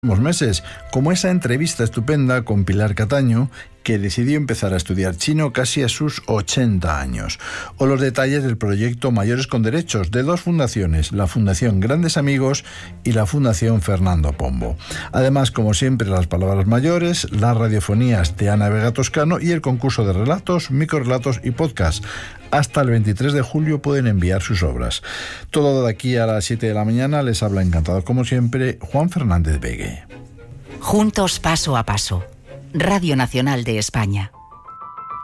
meses, como esa entrevista estupenda con Pilar Cataño, que decidió empezar a estudiar chino casi a sus 80 años, o los detalles del proyecto Mayores con Derechos de dos fundaciones, la Fundación Grandes Amigos y la Fundación Fernando Pombo. Además, como siempre, las palabras mayores, las radiofonías de Ana Vega Toscano y el concurso de relatos, microrelatos y podcast. Hasta el 23 de julio pueden enviar sus obras. Todo de aquí a las 7 de la mañana. Les habla encantado, como siempre, Juan Fernández Begue. Juntos paso a paso. Radio Nacional de España.